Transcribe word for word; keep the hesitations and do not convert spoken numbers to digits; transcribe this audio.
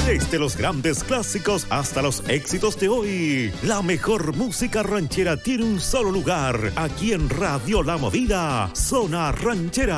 Desde los grandes clásicos hasta los éxitos de hoy, la mejor música ranchera tiene un solo lugar. Aquí en Radio La Movida, Zona Ranchera.